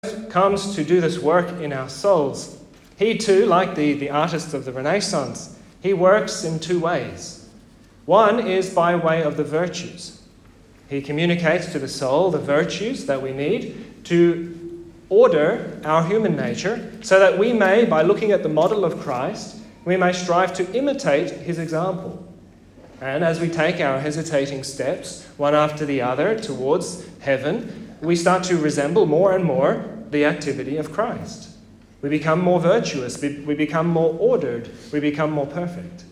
comes to do this work in our souls. He too, like the artists of the Renaissance, he works in two ways. One is by way of the virtues. He communicates to the soul the virtues that we need to order our human nature so that we may, by looking at the model of Christ, we may strive to imitate his example. And as we take our hesitating steps, one after the other, towards heaven, we start to resemble more and more the activity of Christ. We become more virtuous, we become more ordered, we become more perfect.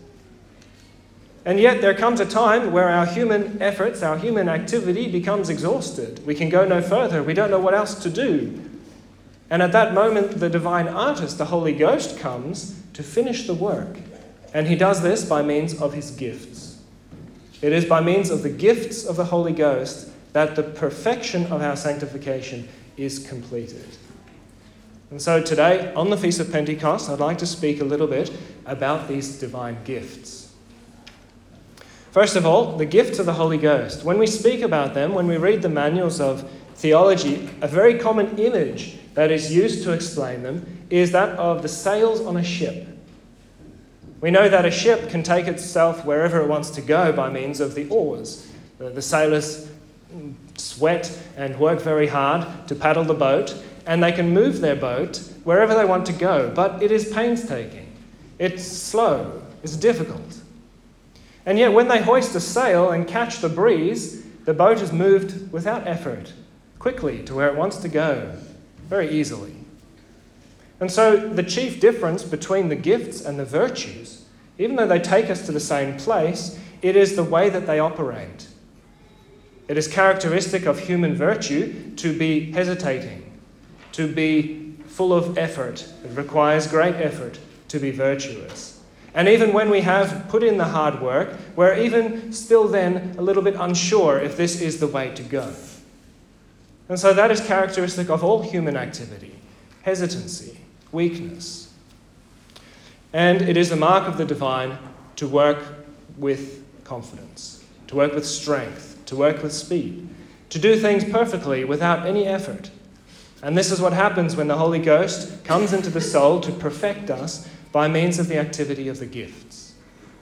And yet there comes a time where our human efforts, our human activity becomes exhausted. We can go no further, we don't know what else to do. And at that moment, the divine artist, the Holy Ghost, comes to finish the work. And he does this by means of his gifts. It is by means of the gifts of the Holy Ghost that the perfection of our sanctification is completed. And so today, on the Feast of Pentecost, I'd like to speak a little bit about these divine gifts. First of all, the gifts of the Holy Ghost. When we speak about them, when we read the manuals of theology, a very common image that is used to explain them is that of the sails on a ship. We know that a ship can take itself wherever it wants to go by means of the oars. The sailors sweat and work very hard to paddle the boat, and they can move their boat wherever they want to go, but it is painstaking. It's slow. It's difficult. And yet when they hoist a sail and catch the breeze, the boat is moved without effort, quickly to where it wants to go, very easily. And so the chief difference between the gifts and the virtues, even though they take us to the same place, it is the way that they operate. It is characteristic of human virtue to be hesitating, to be full of effort. It requires great effort to be virtuous. And even when we have put in the hard work, we're even still then a little bit unsure if this is the way to go. And so that is characteristic of all human activity: hesitancy, weakness. And it is the mark of the divine to work with confidence, to work with strength, to work with speed, to do things perfectly without any effort. And this is what happens when the Holy Ghost comes into the soul to perfect us by means of the activity of the gifts.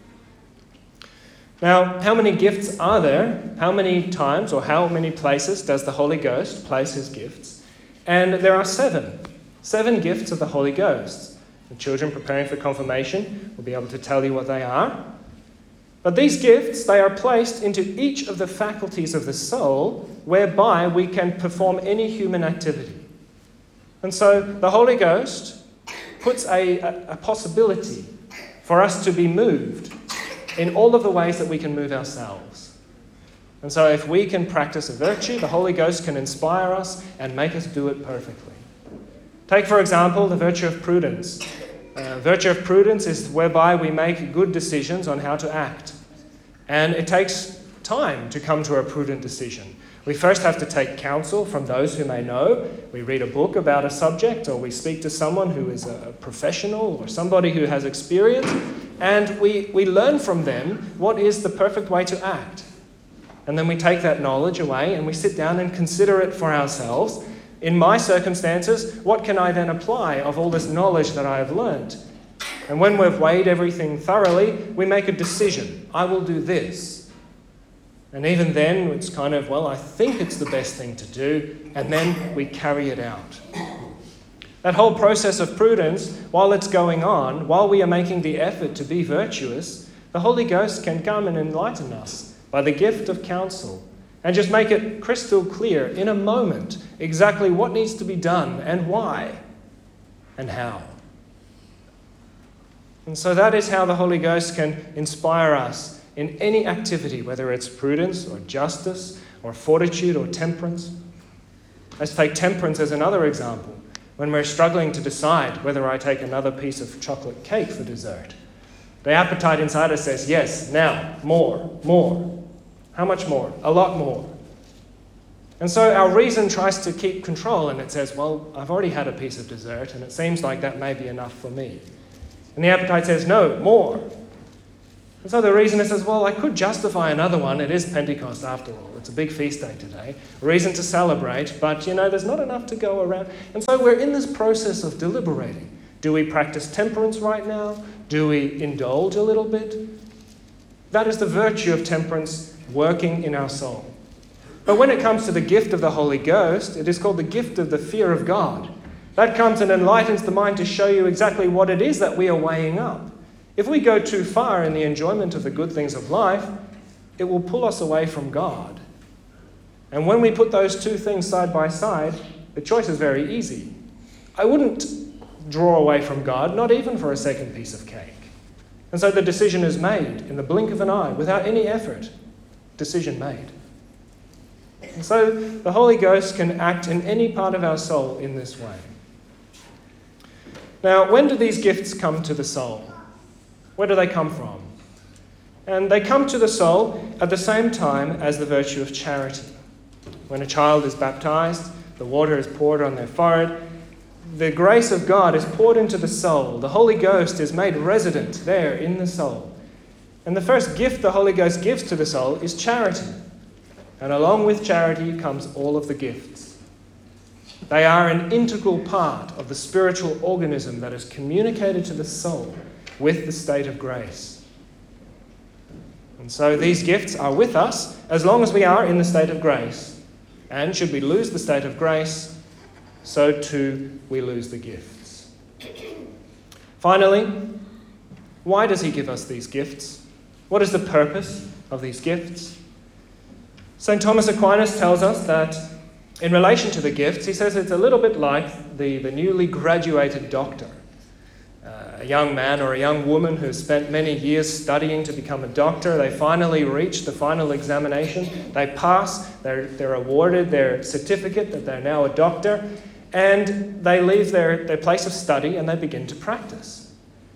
Now, how many gifts are there? How many times or how many places does the Holy Ghost place his gifts? And there are 7. 7 gifts of the Holy Ghost. The children preparing for confirmation will be able to tell you what they are. But these gifts, they are placed into each of the faculties of the soul whereby we can perform any human activity. And so the Holy Ghost puts a possibility for us to be moved in all of the ways that we can move ourselves. And so if we can practice a virtue, the Holy Ghost can inspire us and make us do it perfectly. Take, for example, the virtue of prudence. Virtue of prudence is whereby we make good decisions on how to act. And it takes time to come to a prudent decision. We first have to take counsel from those who may know. We read a book about a subject, or we speak to someone who is a professional or somebody who has experience, and we learn from them what is the perfect way to act. And then we take that knowledge away and we sit down and consider it for ourselves. In my circumstances, what can I then apply of all this knowledge that I have learned? And when we've weighed everything thoroughly, we make a decision. I will do this. And even then, it's kind of, well, I think it's the best thing to do. And then we carry it out. That whole process of prudence, while it's going on, while we are making the effort to be virtuous, the Holy Ghost can come and enlighten us by the gift of counsel and just make it crystal clear in a moment exactly what needs to be done and why and how. And so that is how the Holy Ghost can inspire us in any activity, whether it's prudence or justice or fortitude or temperance. Let's take temperance as another example. When we're struggling to decide whether I take another piece of chocolate cake for dessert, the appetite inside us says, yes, now, more. How much more? A lot more. And so our reason tries to keep control, and it says, well, I've already had a piece of dessert, and it seems like that may be enough for me. And the appetite says, no, more. And so the reason is, well, I could justify another one. It is Pentecost after all. It's a big feast day today. A reason to celebrate, but there's not enough to go around. And so we're in this process of deliberating. Do we practice temperance right now? Do we indulge a little bit? That is the virtue of temperance working in our soul. But when it comes to the gift of the Holy Ghost, it is called the gift of the fear of God. That comes and enlightens the mind to show you exactly what it is that we are weighing up. If we go too far in the enjoyment of the good things of life, it will pull us away from God. And when we put those two things side by side, the choice is very easy. I wouldn't draw away from God, not even for a second piece of cake. And so the decision is made in the blink of an eye, without any effort. Decision made. And so the Holy Ghost can act in any part of our soul in this way. Now, when do these gifts come to the soul? Where do they come from? And they come to the soul at the same time as the virtue of charity. When a child is baptized, the water is poured on their forehead, the grace of God is poured into the soul. The Holy Ghost is made resident there in the soul. And the first gift the Holy Ghost gives to the soul is charity. And along with charity comes all of the gifts. They are an integral part of the spiritual organism that is communicated to the soul with the state of grace. And so these gifts are with us as long as we are in the state of grace. And should we lose the state of grace, so too we lose the gifts. Finally, why does he give us these gifts? What is the purpose of these gifts? St. Thomas Aquinas tells us that in relation to the gifts, he says it's a little bit like the newly graduated doctor. A young man or a young woman who spent many years studying to become a doctor, they finally reach the final examination, they pass, they're awarded their certificate that they're now a doctor, and they leave their place of study and they begin to practice.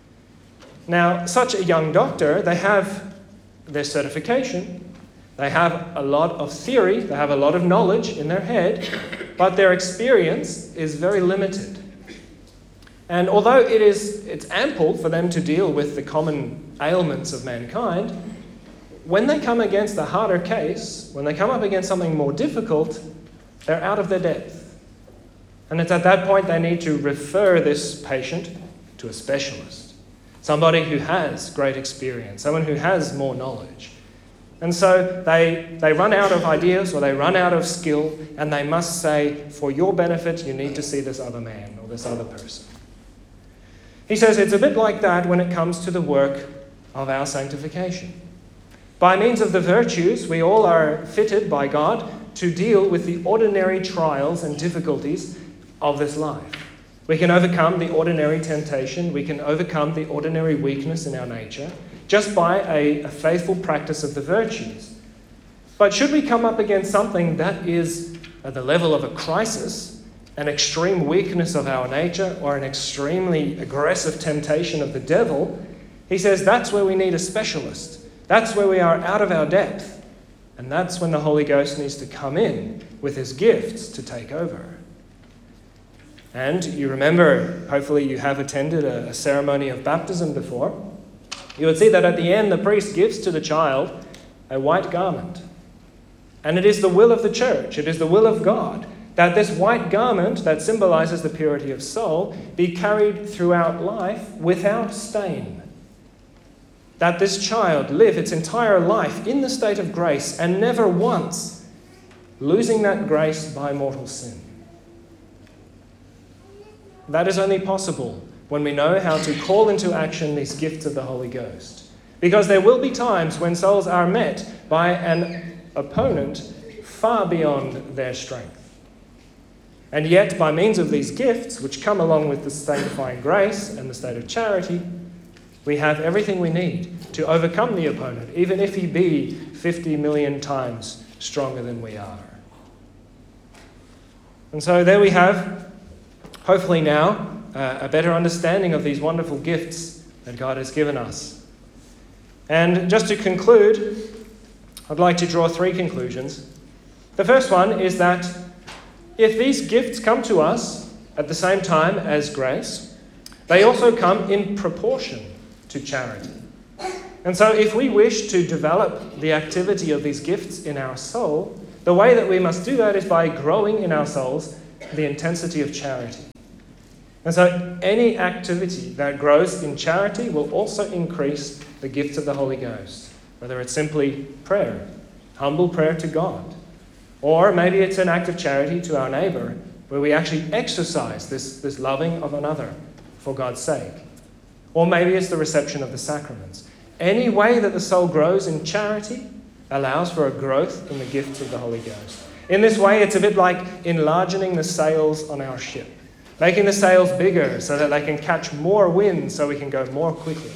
Now, such a young doctor, they have their certification, they have a lot of theory, they have a lot of knowledge in their head, but their experience is very limited. And although it's ample for them to deal with the common ailments of mankind, when they come against a harder case, when they come up against something more difficult, they're out of their depth. And it's at that point they need to refer this patient to a specialist, somebody who has great experience, someone who has more knowledge. And so they run out of ideas or they run out of skill, and they must say, for your benefit, you need to see this other man or this other person. He says it's a bit like that when it comes to the work of our sanctification. By means of the virtues, we all are fitted by God to deal with the ordinary trials and difficulties of this life. We can overcome the ordinary temptation, we can overcome the ordinary weakness in our nature, just by a faithful practice of the virtues. But should we come up against something that is at the level of a crisis, an extreme weakness of our nature, or an extremely aggressive temptation of the devil, he says that's where we need a specialist. That's where we are out of our depth. And that's when the Holy Ghost needs to come in with his gifts to take over. And you remember, hopefully you have attended a ceremony of baptism before. You would see that at the end, the priest gives to the child a white garment. And it is the will of the church, it is the will of God, that this white garment that symbolizes the purity of soul be carried throughout life without stain. That this child live its entire life in the state of grace and never once losing that grace by mortal sin. That is only possible when we know how to call into action these gifts of the Holy Ghost. Because there will be times when souls are met by an opponent far beyond their strength. And yet, by means of these gifts, which come along with the sanctifying grace and the state of charity, we have everything we need to overcome the opponent, even if he be 50 million times stronger than we are. And so there we have, hopefully now, a better understanding of these wonderful gifts that God has given us. And just to conclude, I'd like to draw three conclusions. The first one is that if these gifts come to us at the same time as grace, they also come in proportion to charity. And so if we wish to develop the activity of these gifts in our soul, the way that we must do that is by growing in our souls the intensity of charity. And so any activity that grows in charity will also increase the gifts of the Holy Ghost, whether it's simply prayer, humble prayer to God, or maybe it's an act of charity to our neighbor where we actually exercise this loving of another for God's sake. Or maybe it's the reception of the sacraments. Any way that the soul grows in charity allows for a growth in the gifts of the Holy Ghost. In this way, it's a bit like enlarging the sails on our ship, making the sails bigger so that they can catch more wind so we can go more quickly.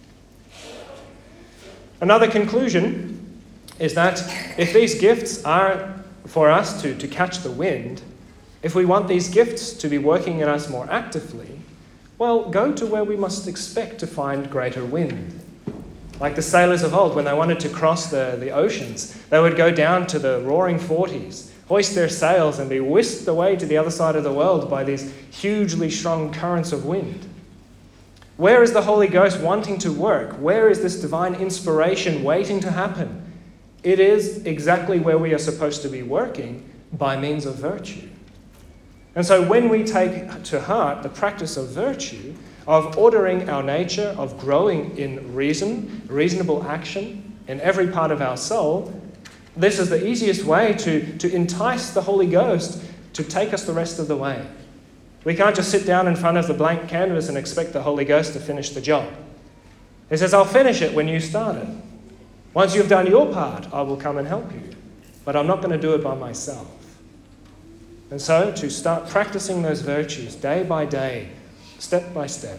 Another conclusion is that if these gifts are for us to catch the wind, if we want these gifts to be working in us more actively, well, go to where we must expect to find greater wind. Like the sailors of old, when they wanted to cross the oceans, they would go down to the roaring 40s, hoist their sails and be whisked away to the other side of the world by these hugely strong currents of wind. Where is the Holy Ghost wanting to work? Where is this divine inspiration waiting to happen? It is exactly where we are supposed to be working, by means of virtue. And so when we take to heart the practice of virtue, of ordering our nature, of growing in reasonable action in every part of our soul, this is the easiest way to entice the Holy Ghost to take us the rest of the way. We can't just sit down in front of the blank canvas and expect the Holy Ghost to finish the job. He says, I'll finish it when you start it. Once you've done your part, I will come and help you. But I'm not going to do it by myself. And so to start practicing those virtues day by day, step by step.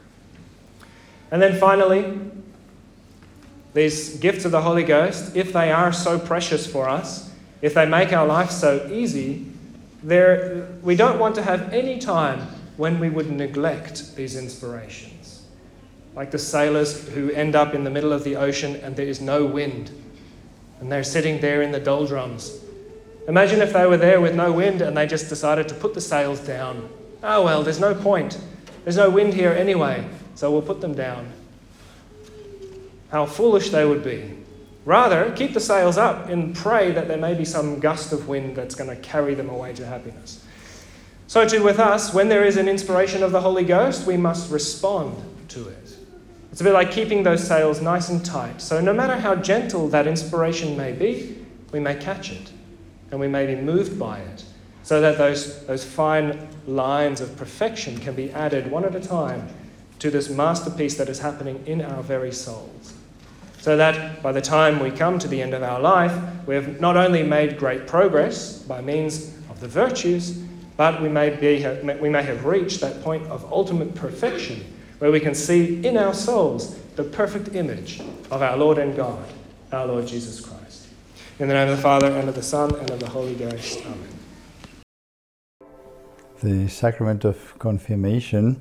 And then finally, these gifts of the Holy Ghost, if they are so precious for us, if they make our life so easy, we don't want to have any time when we would neglect these inspirations. Like the sailors who end up in the middle of the ocean and there is no wind, and they're sitting there in the doldrums. Imagine if they were there with no wind and they just decided to put the sails down. Oh well, there's no point. There's no wind here anyway, so we'll put them down. How foolish they would be. Rather, keep the sails up and pray that there may be some gust of wind that's going to carry them away to happiness. So too with us, when there is an inspiration of the Holy Ghost, we must respond to it. It's a bit like keeping those sails nice and tight. So no matter how gentle that inspiration may be, we may catch it and we may be moved by it, so that those fine lines of perfection can be added one at a time to this masterpiece that is happening in our very souls. So that by the time we come to the end of our life, we have not only made great progress by means of the virtues, but we may have reached that point of ultimate perfection where we can see in our souls the perfect image of our Lord and God, our Lord Jesus Christ. In the name of the Father, and of the Son, and of the Holy Ghost. Amen. The sacrament of confirmation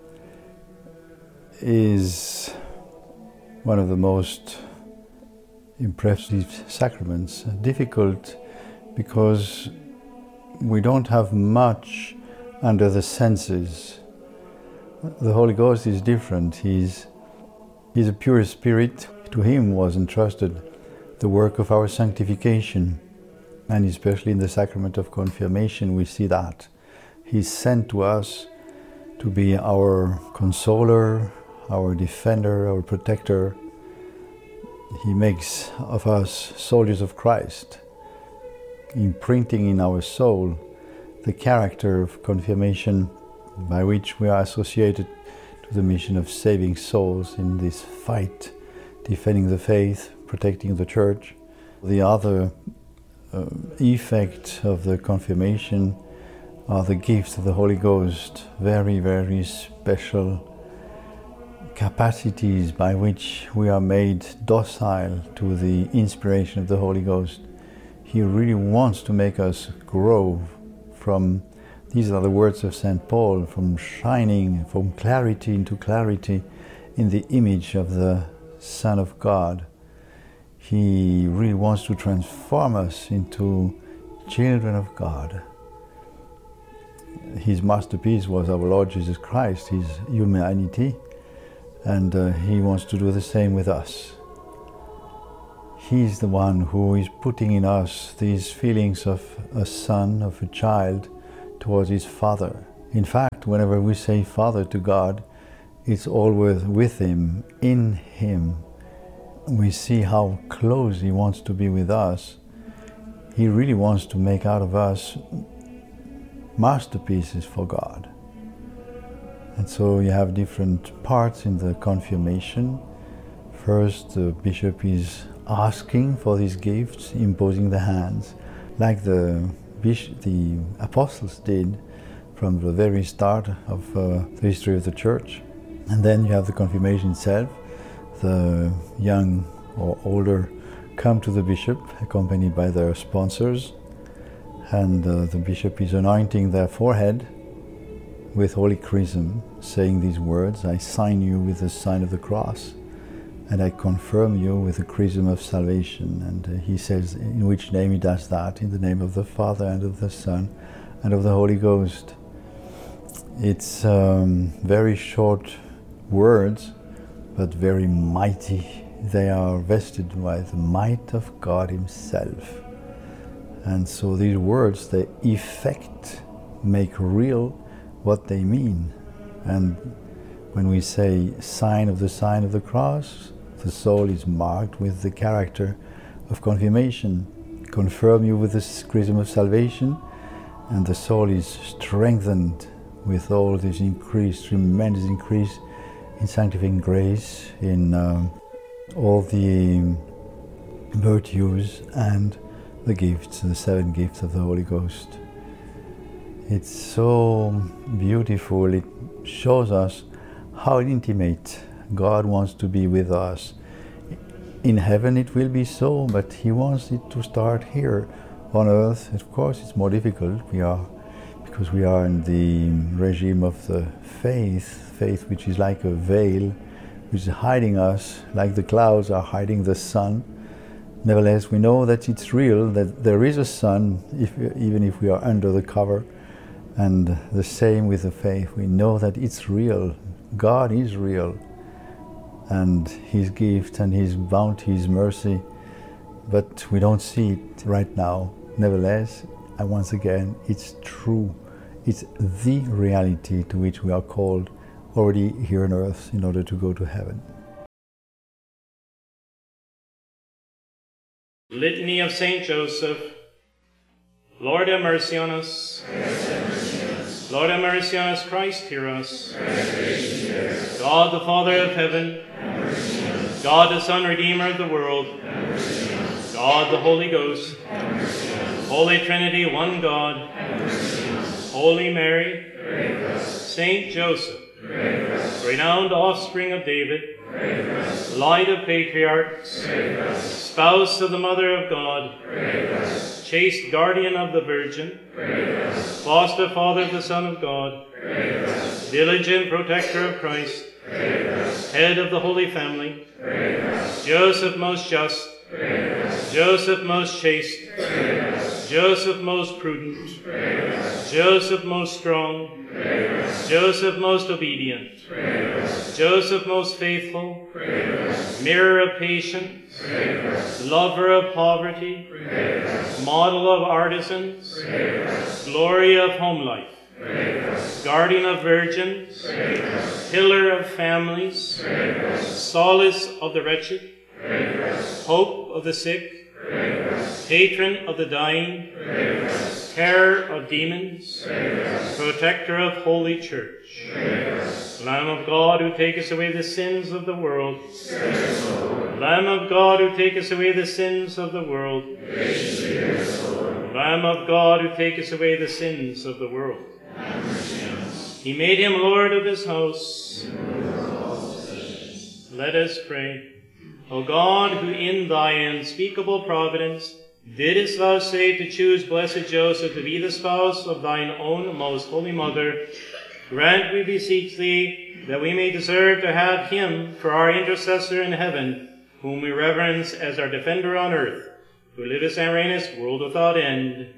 is one of the most impressive sacraments. Difficult because we don't have much under the senses. The Holy Ghost is different. He's a pure spirit. To him was entrusted the work of our sanctification, and especially in the sacrament of confirmation we see that. He's sent to us to be our consoler, our defender, our protector. He makes of us soldiers of Christ, imprinting in our soul the character of confirmation by which we are associated to the mission of saving souls in this fight, defending the faith, protecting the church. The other effect of the confirmation are the gifts of the Holy Ghost, very, very special capacities by which we are made docile to the inspiration of the Holy Ghost. He really wants to make us grow from, these are the words of St. Paul, from shining from clarity into clarity in the image of the Son of God. He really wants to transform us into children of God. His masterpiece was our Lord Jesus Christ, his humanity, and he wants to do the same with us. He's the one who is putting in us these feelings of a son, of a child, towards his Father. In fact, whenever we say Father to God, it's always with him, in him. We see how close he wants to be with us. He really wants to make out of us masterpieces for God. And so you have different parts in the confirmation. First, the bishop is asking for these gifts, imposing the hands, like the apostles did from the very start of the history of the church. And then you have the confirmation itself. The young or older come to the bishop, accompanied by their sponsors, and the bishop is anointing their forehead with holy chrism, saying these words: I sign you with the sign of the cross, and I confirm you with the chrism of salvation. And he says in which name he does that: in the name of the Father, and of the Son, and of the Holy Ghost. It's very short words, but very mighty. They are vested by the might of God himself. And so these words, they make real what they mean. And when we say sign of the cross, the soul is marked with the character of confirmation. Confirm you with the chrism of salvation, and the soul is strengthened with all this tremendous increase in sanctifying grace, in all the virtues and the gifts, the 7 gifts of the Holy Ghost. It's so beautiful. It shows us how intimate God wants to be with us. In heaven it will be so, but he wants it to start here on earth. Of course it's more difficult. Because we are in the regime of the faith which is like a veil, which is hiding us, like the clouds are hiding the sun. Nevertheless, we know that it's real, that there is a sun, even if we are under the cover. And the same with the faith. We know that it's real. God is real. And his gift and his bounty, his mercy. But we don't see it right now. Nevertheless, and once again, it's true. It's the reality to which we are called already here on earth in order to go to heaven. Litany of Saint Joseph. Lord have mercy on us. Lord have mercy on us. Christ hear us. God the Father of heaven, God the Son, Redeemer of the world, God the Holy Ghost, Holy Trinity, one God, Holy Mary, Saint Joseph, renowned offspring of David, light of patriarchs, spouse of the Mother of God, chaste guardian of the Virgin, foster father of the Son of God, diligent protector of Christ, head of the Holy Family, Joseph most just, Joseph most chaste, Joseph most prudent, Joseph most strong, Joseph most obedient, Joseph most faithful, mirror of patience, lover of poverty, model of artisans, glory of home life, guardian of virgins, pillar of families, solace of the wretched, hope of the sick, patron of the dying, terror of demons, protector of Holy Church, Lamb of God who takest away the sins of the world, Lamb of God who takest away the sins of the world, Lamb of God who takest away the sins of the world. He made him Lord of his house. Let us pray. O God, who in thy unspeakable providence didst vouchsafe to choose blessed Joseph to be the spouse of thine own most holy mother, grant, we beseech thee, that we may deserve to have him for our intercessor in heaven, whom we reverence as our defender on earth, who livest and reignest world without end.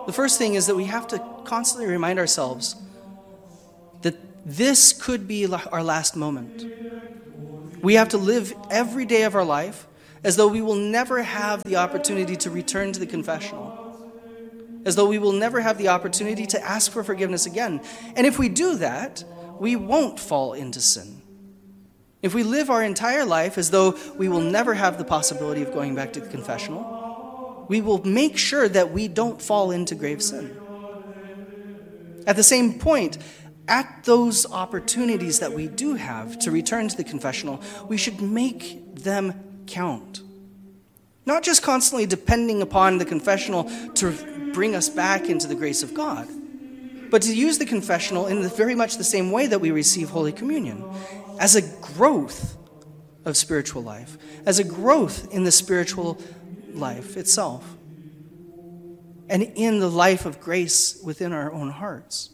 The first thing is that we have to constantly remind ourselves that this could be our last moment. We have to live every day of our life as though we will never have the opportunity to return to the confessional, as though we will never have the opportunity to ask for forgiveness again. And if we do that, we won't fall into sin. If we live our entire life as though we will never have the possibility of going back to the confessional, we will make sure that we don't fall into grave sin. At the same point, at those opportunities that we do have to return to the confessional, we should make them count. Not just constantly depending upon the confessional to bring us back into the grace of God, but to use the confessional in very much the same way that we receive Holy Communion, as a growth of spiritual life, as a growth in the spiritual life itself, and in the life of grace within our own hearts.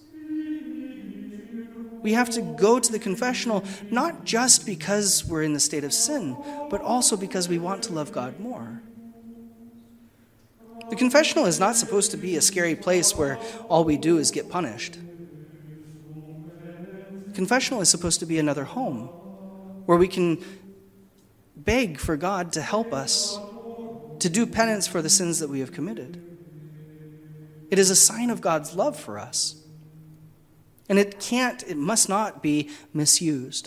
We have to go to the confessional not just because we're in the state of sin, but also because we want to love God more. The confessional is not supposed to be a scary place where all we do is get punished. The confessional is supposed to be another home where we can beg for God to help us to do penance for the sins that we have committed. It is a sign of God's love for us. And it must not be misused.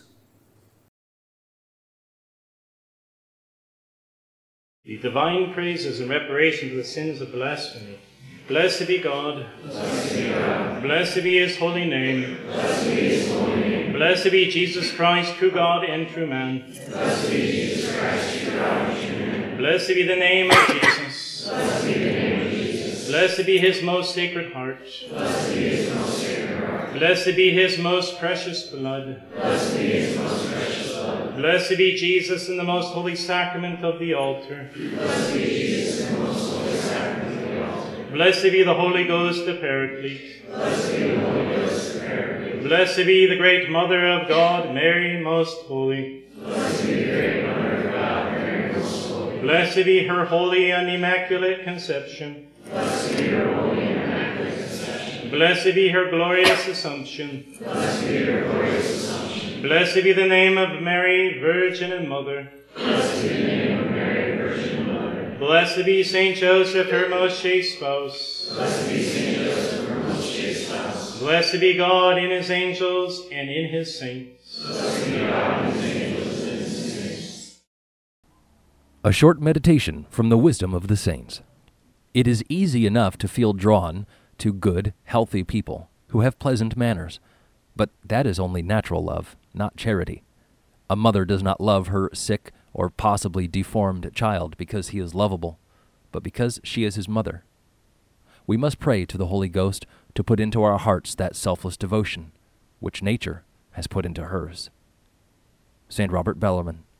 The divine praises and reparation for the sins of blasphemy. Blessed be God. Blessed be God. Blessed be his holy name. Blessed be his holy name. Blessed be Jesus Christ, true God and true man. Blessed be Jesus Christ, true God and true man. Blessed be the name of Jesus. Blessed be the name of Jesus. Blessed be his most sacred heart. Blessed be his most sacred heart. Blessed be his most precious blood. Blessed be his most precious blood. Blessed be Jesus in the most holy sacrament of the altar. Blessed be Jesus in the most holy sacrament of the altar. Blessed be the Holy Ghost, the Paraclete. Blessed be the Holy Ghost, the Paraclete. Blessed be the great Mother of God, Mary most holy. Blessed be the great Mother of God, Mary most holy. Blessed be her holy and immaculate conception. Blessed be her holy and immaculate conception. Blessed be her glorious assumption. Blessed be her glorious assumption. Blessed be the name of Mary, Virgin and Mother. Blessed be the name of Mary, Virgin and Mother. Blessed be Saint Joseph, her most chaste spouse. Blessed be Saint Joseph, her most chaste spouse. Blessed be God in his angels and in his saints. Blessed be God in his angels and in his saints. A short meditation from the wisdom of the saints. It is easy enough to feel drawn to good, healthy people who have pleasant manners, but that is only natural love, not charity. A mother does not love her sick or possibly deformed child because he is lovable, but because she is his mother. We must pray to the Holy Ghost to put into our hearts that selfless devotion, which nature has put into hers. St. Robert Bellarmine.